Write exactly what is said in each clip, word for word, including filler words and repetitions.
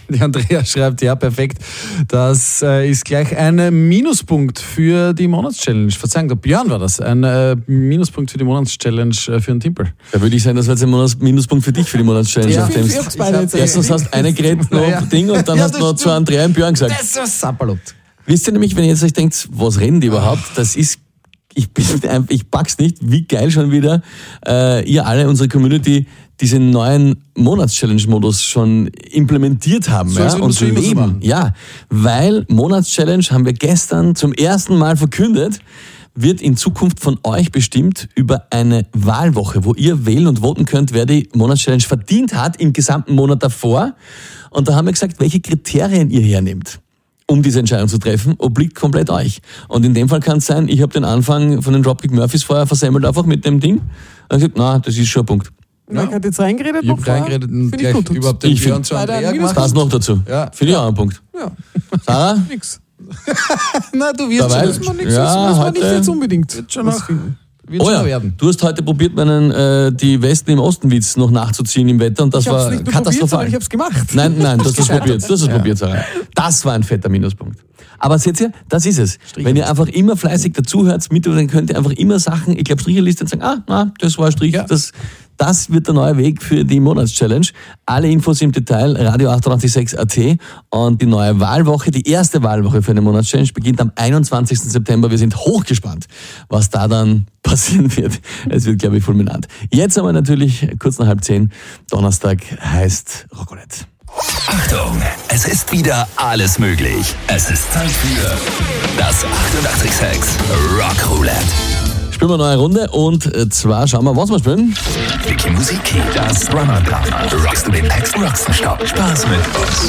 Die Andrea schreibt, ja, perfekt. Das äh, ist gleich ein Minuspunkt für die Monatschallenge. Verzeihung, der Björn war das. Ein äh, Minuspunkt für die Monatschallenge äh, für den Timpel. Da würde ich sagen, das war jetzt ein Monats- Minuspunkt für dich für die Monatschallenge. Ja, nachdem ich hab's beide jetzt erstens hast du eine Gerät noch Ja. Ding und dann Ja, hast du das noch zu stimmt. Andrea und Björn gesagt. Das ist ein Sapperlot. Wisst ihr nämlich, wenn ihr jetzt euch denkt, was reden die überhaupt? Das ist, ich bin einfach, ich pack's nicht, wie geil schon wieder äh, ihr alle, unsere Community, diesen neuen Monats-Challenge-Modus schon implementiert haben, So, ja, als würden und wir es immer so leben. machen. Ja, weil Monats-Challenge haben wir gestern zum ersten Mal verkündet, wird in Zukunft von euch bestimmt über eine Wahlwoche, wo ihr wählen und voten könnt, wer die Monats-Challenge verdient hat im gesamten Monat davor. Und da haben wir gesagt, welche Kriterien ihr hernehmt, um diese Entscheidung zu treffen, obliegt komplett euch. Und in dem Fall kann es sein, ich habe den Anfang von den Dropkick Murphys vorher versemmelt, einfach mit dem Ding. Und gesagt, na, das ist schon ein Punkt. Ja. Hat jetzt reingeredet Ich noch hab vorher? reingeredet und Find gleich ich gut. überhaupt den Ich Björn find- zu Leider Andrea ein gemacht. Was noch dazu? Ja. Finde ich auch einen Punkt. Ja, Sarah? nix. Na, du wirst Dabei- schon, Muss man, nix, Ja, muss man nicht heute- jetzt unbedingt schon was noch- finden. wird Oh schon ja, noch werden. du hast heute probiert, meinen, äh, die Westen im Ostenwitz noch nachzuziehen im Wetter und das Ich hab's war nicht nur katastrophal. probiert, sondern ich hab's gemacht. Nein, nein, du hast das Gescheitert. probiert. Du hast das Ja. probiert, Sarah. Das war ein fetter Minuspunkt. Aber seht ihr, das ist es. Wenn ihr einfach immer fleißig dazuhört, mit, dann könnt ihr einfach immer Sachen, ich glaube, Stricherliste und sagen, ah, na, das war ein Strich, Ja. das, das wird der neue Weg für die Monatschallenge. Alle Infos im Detail, Radio achtundachtzig Komma sechs Punkt at und die neue Wahlwoche, die erste Wahlwoche für eine Monatschallenge beginnt am einundzwanzigsten September. Wir sind hochgespannt, was da dann passieren wird. Es wird, glaube ich, fulminant. Jetzt haben wir natürlich kurz nach halb zehn, Donnerstag heißt Rockolette. Achtung, es ist wieder alles möglich. Es ist Zeit für das achtundachtzig Komma sechs Rock Roulette. Spielen wir eine neue Runde und äh, zwar schauen wir, was wir spielen. Vicky Musiki, das Drummer-Drama. Rockst du den Text, rockst du Stopp. Spaß mit uns.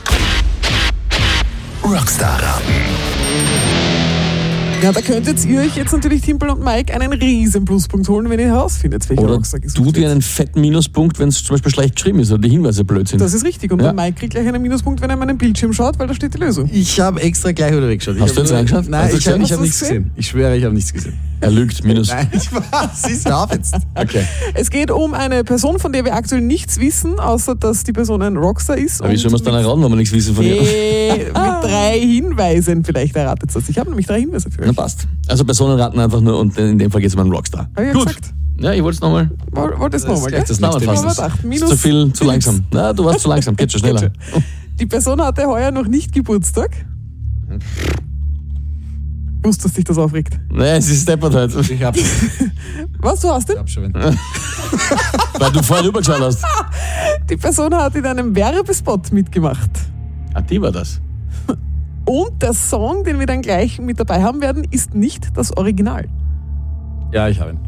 Rockstar-Raten. Ja, da könntet ihr euch jetzt natürlich Timpel und Mike einen riesen Pluspunkt holen, wenn ihr herausfindet, welcher Oder Rockstar gesucht du dir wird. einen fetten Minuspunkt, wenn es zum Beispiel schlecht geschrieben ist oder die Hinweise blöd sind. Das ist richtig. Und Ja. der Mike kriegt gleich einen Minuspunkt, wenn er meinen Bildschirm schaut, weil da steht die Lösung. Ich habe extra gleich wieder weggeschaut. Ich Hast hab du jetzt nur- reingeschaut? Nein, Hast du ich habe gesehen? ich hab Hast du nichts das gesehen. Ich schwöre, ich habe nichts gesehen. Er lügt, Minus. Nein, ich weiß. Ist auf jetzt. Okay. Es geht um eine Person, von der wir aktuell nichts wissen, außer dass die Person ein Rockstar ist. Aber wie soll man es dann erraten, wenn wir nichts wissen von ihr? Hey, mit drei Hinweisen vielleicht erratet das. Ich habe nämlich drei Hinweise für Na euch. passt. Also Personen raten einfach nur und in dem Fall geht es um einen Rockstar. Hab ich ja Gut. gesagt. Ja, ich wollte es nochmal. Woll- Wollt ihr es Das ist nochmal, gleich gell? das Nochmal nächste fassen. Minus. Acht. Ist Minus zu viel, zu Felix. langsam. Na, du warst zu langsam. Geht schon schneller. Die Person hatte heuer noch nicht Geburtstag. Wusstest, dass dich das aufregt. Nee, es ist deppert halt. Ich habe Was, du hast den? hab schon. Weil du vorher rübergeschaut hast. Die Person hat in einem Werbespot mitgemacht. Ah, die war das. Und der Song, den wir dann gleich mit dabei haben werden, ist nicht das Original. Ja, ich habe ihn.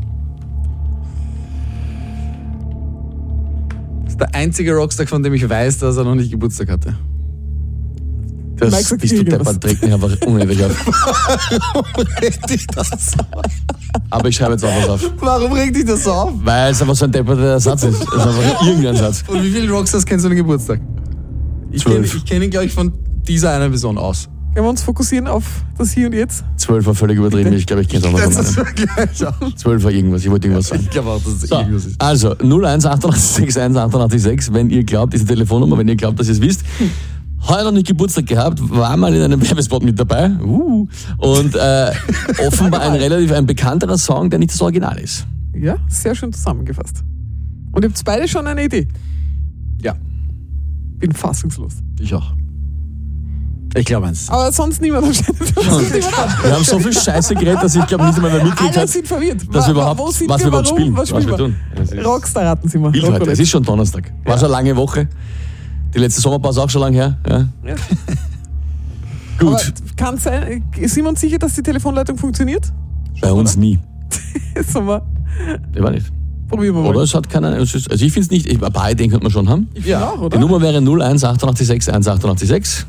Das ist der einzige Rockstar, von dem ich weiß, dass er noch nicht Geburtstag hatte. Das Mike sagt bist du irgendwas. deppert, trägt mich einfach unnötig auf. Regt dich das auf? Aber ich schreibe jetzt auch was auf. Warum regt dich das so auf? Weil es einfach so ein depperter Satz ist. Es ist einfach irgendein Satz. Und wie viele Rockstars kennst du den Geburtstag? Ich kenne Zwölf. ich kenn ihn, glaube ich, von dieser einen Person aus. Können wir uns fokussieren auf das Hier und Jetzt? Zwölf war völlig übertrieben. Ich glaube, ich kenne es auch noch Das ist von wirklich auch. Zwölf war irgendwas. Ich wollte irgendwas sagen. Ich glaube auch, dass es So, irgendwas ist. also null eins achtundachtzig sechs eins achtundachtzig sechs, wenn ihr glaubt, diese Telefonnummer, wenn ihr glaubt, dass ihr es wisst. Heuer noch nicht Geburtstag gehabt, war mal in einem Werbespot mit dabei. Uh, und äh, offenbar ein relativ ein bekannterer Song, der nicht das Original ist. Ja, sehr schön zusammengefasst. Und ihr habt beide schon eine Idee. Ja, Bin fassungslos. ich auch. Ich glaube eins. Aber sonst niemand anscheinend. Sonst niemand. Wir haben so viel Scheiße geredet, dass ich glaube nicht einmal mehr mitgekriegt Alle habe, sind verwirrt. dass Wa- wir überhaupt, wo sind was wir überhaupt warum, spielen, was was spielen wir tun. Es ist Rockstar raten Sie mal. wild heute. Rockroulette. Es ist schon Donnerstag. War Ja. schon eine lange Woche. Die letzte Sommerpause auch schon lang her. Ja. Ja. Gut, Kann sein, sind wir uns sicher, dass die Telefonleitung funktioniert? bei uns nie. Sollen wir, Ich weiß nicht. probieren wir mal. Oder es hat keinen. es ist- Also ich finde es nicht. Ich, ein paar Ideen könnte man schon haben. Ich finde auch, oder? Die Nummer wäre null eins achtundachtzig sechs eins achtundachtzig sechs.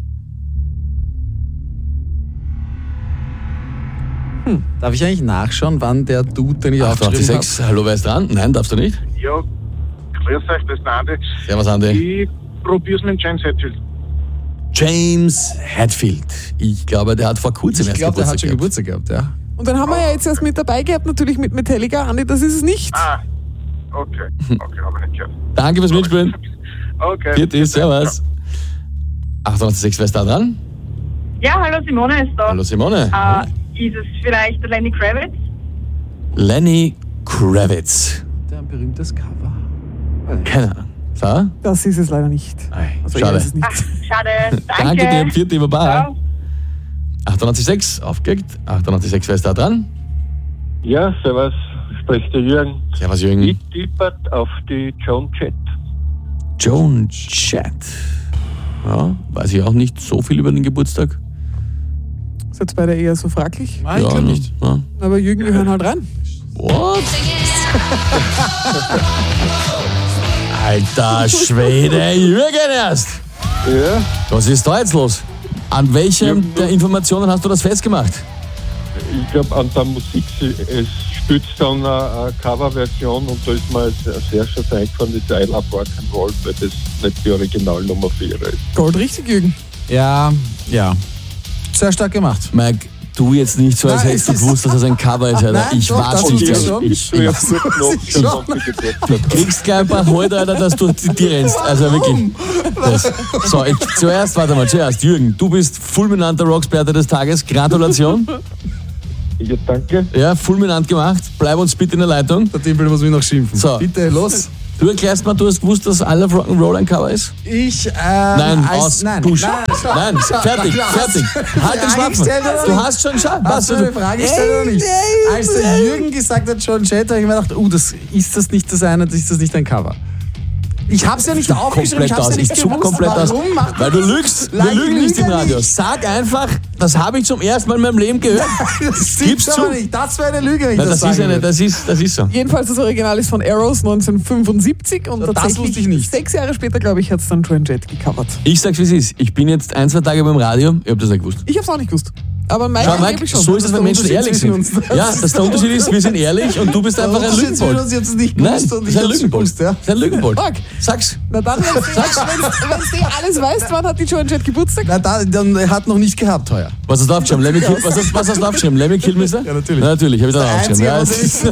Darf ich eigentlich nachschauen, wann der Dude, den ich aufgeschrieben habe? achtundachtzig sechs. Hallo, wer ist dran? Nein, darfst du nicht. Ja, grüß euch, das ist der Andi. Servus, Andi. Ich probier's mit James Hetfield. James Hetfield. Ich glaube, der hat vor kurzem Ich erst glaube, der hat schon Geburtstag Geburtstag gehabt, ja. Und dann haben wir ja jetzt erst mit dabei gehabt, natürlich mit Metallica. Andi, das ist es nicht. Ah, okay. Okay, habe ich nicht gehört. gehabt. Danke fürs Mitspielen. Okay. Vierte, servus. achtundachtzig Komma sechs, wer ist da dran? Ja, hallo, Simone ist da. Hallo Simone. Äh, ist es vielleicht der Lenny Kravitz? Lenny Kravitz. Der ein berühmtes Cover. Keine Ahnung. So? Das ist es leider nicht. Ei, Also ich schade. weiß es nicht. Ach, schade. Danke. Danke dir, vierte Baba. Ciao. achtundachtzig Komma sechs, aufgelegt. achtundachtzig Komma sechs, wer ist da dran? Ja, servus, spricht der Jürgen. Servus Jürgen. Ich tippert auf die Joan Jett. Joan Jett. Ja, weiß ich auch nicht so viel über den Geburtstag. Seid beide eher so fraglich. Nein, ich ja, glaube nicht. Ja. Aber Jürgen, wir hören halt rein. What? Alter Schwede, Jürgen erst. Ja, Was ist da jetzt los? An welchem der Informationen hast du das festgemacht? ich glaube an der Musik, es spielt dann eine, eine Coverversion und da ist mir als sehr schön eingefallen, das I Love Rock and Roll, weil das nicht die Originalnummer für ihre ist. Gold richtig, Jürgen. Ja, ja. Sehr stark gemacht. Mike, du jetzt nicht so, als Nein, hättest du es ist- gewusst, dass das ein Cover ist, Alter. Nein, Ich doch, weiß das nicht. wusste ich Alter. schon. Ich tue ja gut noch ich schon schon. auf die Geburtstag. Kriegst gleich ein paar Holder, Alter, dass du dir rennst. Also wirklich. Das. So, ich, zuerst, warte mal, zuerst, Jürgen, du bist fulminanter Rocksperte des Tages. Gratulation. Ja, danke. Ja, fulminant gemacht. Bleib uns bitte in der Leitung. Der Timpel muss mich noch schimpfen. So. Bitte, los. Du erklärst mal, du hast gewusst, dass I Love Rock'n'Roll ein Cover ist? Ich, ähm, Nein, als, aus, nein, Busch. nein, schau, Nein, schau, fertig, schau, fertig. Halt den Frage Schwappen. gestellt oder Du nicht? hast schon, schau. Hast Was, du eine Frage gestellt oder nicht? Als der Jürgen gesagt hat, John Jett, habe ich mir gedacht, uh, das, ist das nicht das eine, ist das nicht ein Cover? Ich hab's ja nicht zuck aufgeschrieben, komplett ich hab's aus, ja nicht ich zuck gewusst. komplett aus. Warum macht Weil man du das? lügst, wir Nein, lügen ich nicht im lüge Radio. nicht. Sag einfach, das habe ich zum ersten Mal in meinem Leben gehört. Das stimmt Gib's aber zu. nicht. Das wäre eine Lüge, wenn ich Nein, das, das, ist sagen eine, würde. das, ist, das ist so. Jedenfalls das Original ist von Arrows neunzehnhundertfünfundsiebzig und Das tatsächlich wusste ich nicht. sechs Jahre später, glaube ich, hat es dann Joan Jett gecovert. Ich sag's wie es ist. Ich bin jetzt ein, zwei Tage beim Radio, ich hab das nicht gewusst. Ich habe es auch nicht gewusst. Aber mein Schau, Mike, angeblich schon. so ist es, wenn Das ist Menschen der ehrlich Unterschied sind. zwischen uns. Ja, dass der Unterschied ist, wir sind ehrlich und du bist einfach ein Unterschied zwischen Lügenbold. uns, ich hab's nicht Nein, gewusst das und ist ich ein hab's Lügenbold. gewusst, ja. Das ist ein Lügenbold. Marc. Sag's. Na dann, wenn du alles weißt, wann hat die Joan Jett Geburtstag? Na, da, dann, er hat noch nicht gehabt heuer. Was hast du aufgeschrieben? Lemmy Kill, was, hast, was hast du aufgeschrieben? Lemmy Kilmister? Ja, natürlich. Ja, natürlich, habe ich dann aufgeschrieben. Einzige, Ja, was das ich ist,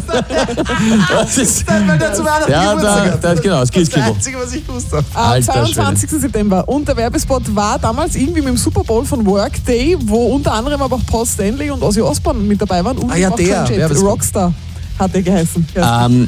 das ist, Weil der zu Weihnachten ja, Geburtstag da, hat. da ist genau, das Das ist das Christkindl. Einzige, was ich gewusst habe. Am Alter zweiundzwanzigsten September. Und der Werbespot war damals irgendwie mit dem Super Bowl von Workday, wo unter anderem aber auch Paul Stanley und Ozzy Osbourne mit dabei waren. Und Ah ja, auch der Joan Jett. Werbespot. Rockstar hat er geheißen. Ja. Ähm,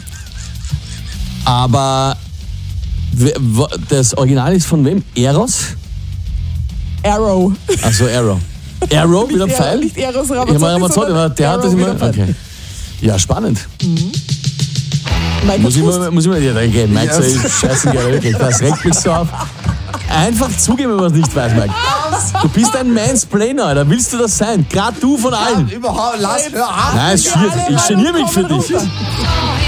aber wer- wo- das Original ist von wem? Eros? Arrow. Achso, Arrow. Arrow, wieder ein Nicht Pfeil? Er- Nicht Eros Ich meine, Ramazzotti, Ramazzotti, sondern aber der hat das Arrow immer. mit einem Pfeil. Okay. Ja, spannend. Mike Muss hat's ich gewusst. mal, muss ich mal, ja, dann geht Mike, Ja. so ist scheißegal, wirklich. Das regt mich so auf. Einfach zugeben, wenn man es nicht weiß, Mike. Du bist ein Mansplainer, Alter. Willst du das sein? Gerade du von allen. Überhaupt, lass, hör auf. Nein, es schier, ich geniere mich für dich.